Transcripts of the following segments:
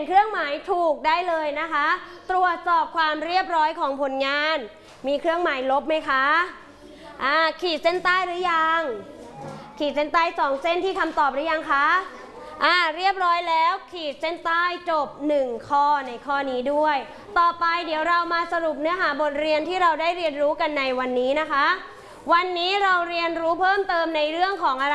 เครื่องหมายถูกได้เลยนะคะตรวจสอบความเรียบร้อยของผลงานมีเครื่องหมายลบไหมคะขีดเส้นใต้หรือยังขีดเส้นใต้2 เส้นที่คำตอบหรือยังคะเรียบร้อยแล้วขีดเส้นใต้จบ1 ข้อในข้อนี้ด้วยต่อไปเดี๋ยวเรามาสรุปเนื้อหาบทเรียนที่เราได้เรียนรู้กันในวันนี้นะคะวันนี้เราเรียนรู้เพิ่มเติมในเรื่องของอะไร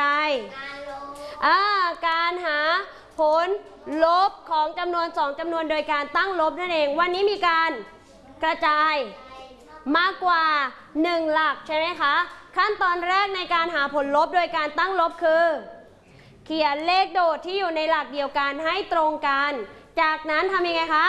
การหาผลลบของจำนวน2 จำนวนโดยการตั้งลบนั่นเองวันนี้มีการกระจายมากกว่า1 หลักใช่ไหมคะขั้นตอนแรกในการหาผลลบโดยการตั้งลบคือเขียนเลขโดดที่อยู่ในหลักเดียวกันให้ตรงกันจากนั้นทำยังไงคะ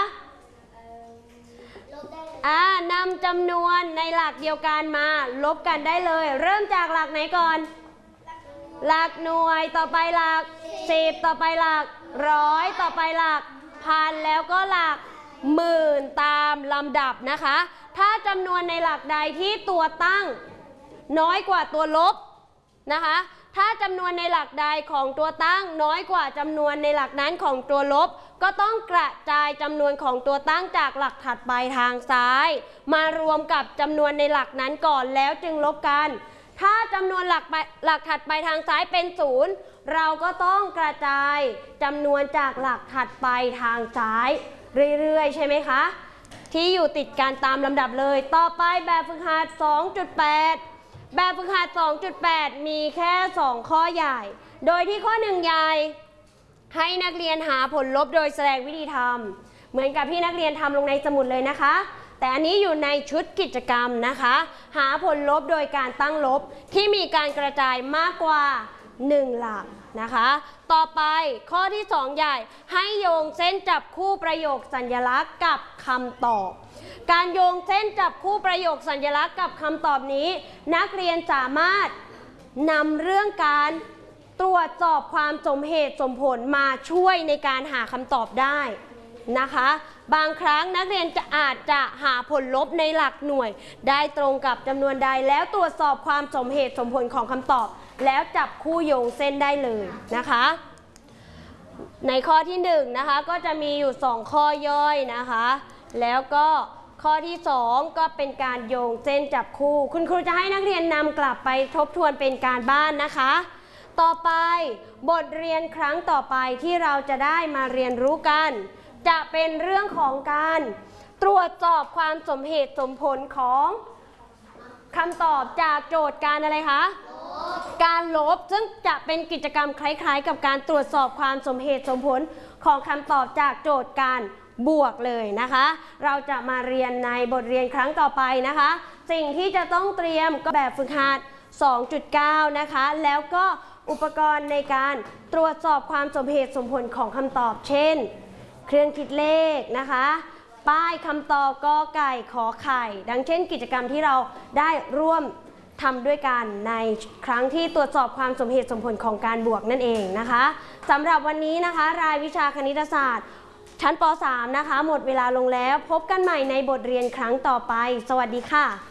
นำจำนวนในหลักเดียวกันมาลบกันได้เลยเริ่มจากหลักไหนก่อนหลักหน่วยต่อไปหลัก10ต่อไปหลักร้อยต่อไปหลักพันแล้วก็หลักหมื่นตามลำดับนะคะถ้าจำนวนในหลักใดที่ตัวตั้งน้อยกว่าตัวลบนะคะถ้าจำนวนในหลักใดของตัวตั้งน้อยกว่าจำนวนในหลักนั้นของตัวลบก็ต้องกระจายจำนวนของตัวตั้งจากหลักถัดไปทางซ้ายมารวมกับจำนวนในหลักนั้นก่อนแล้วจึงลบกันถ้าจำนวนหลักถัดไปทางซ้ายเป็น0เราก็ต้องกระจายจำนวนจากหลักถัดไปทางซ้ายเรื่อยๆใช่ไหมคะที่อยู่ติดกันตามลำดับเลยต่อไปแบบฝึกหัด 2.8 แบบฝึกหัด 2.8 มีแค่2 ข้อใหญ่โดยที่ข้อ1ใหญ่ให้นักเรียนหาผลลบโดยแสดงวิธีทำเหมือนกับที่นักเรียนทำลงในสมุดเลยนะคะแต่อันนี้อยู่ในชุดกิจกรรมนะคะหาผลลบโดยการตั้งลบที่มีการกระจายมากกว่า1 หลักนะคะต่อไปข้อที่2ใหญ่ให้โยงเส้นจับคู่ประโยคสัญลักษณ์กับคำตอบการโยงเส้นจับคู่ประโยคสัญลักษณ์กับคำตอบนี้นักเรียนสามารถนำเรื่องการตรวจสอบความสมเหตุสมผลมาช่วยในการหาคำตอบได้นะคะบางครั้งนักเรียนอาจจะหาผลลบในหลักหน่วยได้ตรงกับจำนวนใดแล้วตรวจสอบความสมเหตุสมผลของคำตอบแล้วจับคู่โยงเส้นได้เลยนะคะในข้อที่1นะคะก็จะมีอยู่2 ข้อย่อยนะคะแล้วก็ข้อที่2ก็เป็นการโยงเส้นจับคู่คุณครูจะให้นักเรียนนำกลับไปทบทวนเป็นการบ้านนะคะต่อไปบทเรียนครั้งต่อไปที่เราจะได้มาเรียนรู้กันจะเป็นเรื่องของการตรวจสอบความสมเหตุสมผลของคำตอบจากโจทย์การอะไรคะการลบซึ่งจะเป็นกิจกรรมคล้ายๆกับการตรวจสอบความสมเหตุสมผลของคำตอบจากโจทย์การบวกเลยนะคะเราจะมาเรียนในบทเรียนครั้งต่อไปนะคะสิ่งที่จะต้องเตรียมก็แบบฝึกหัด 2.9 นะคะแล้วก็อุปกรณ์ในการตรวจสอบความสมเหตุสมผลของคำตอบเช่นเครื่องคิดเลขนะคะป้ายคำตอบกอไก่ขอไข่ดังเช่นกิจกรรมที่เราได้ร่วมทำด้วยกันในครั้งที่ตรวจสอบความสมเหตุสมผลของการบวกนั่นเองนะคะสำหรับวันนี้นะคะรายวิชาคณิตศาสตร์ชั้นป .3 นะคะหมดเวลาลงแล้วพบกันใหม่ในบทเรียนครั้งต่อไปสวัสดีค่ะ